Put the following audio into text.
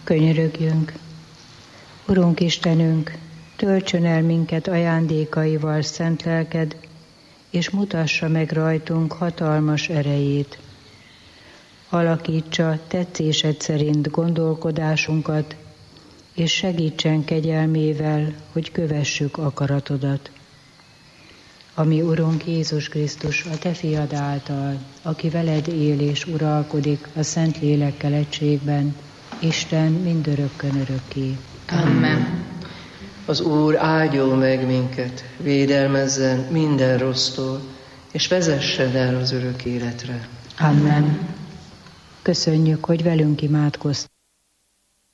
Könyörögjünk. Urunk Istenünk, töltsön el minket ajándékaival szent lelked, és mutassa meg rajtunk hatalmas erejét. Alakítsa tetszésed szerint gondolkodásunkat, és segítsen kegyelmével, hogy kövessük akaratodat. Ami Urunk Jézus Krisztus, a Te fiad által, aki veled él és uralkodik a Szent Lélekkel egységben, Isten mindörökkön örökké. Amen. Az Úr áldjon meg minket, védelmezzen minden rossztól, és vezessen el az örök életre. Amen. Köszönjük, hogy velünk imádkoztál.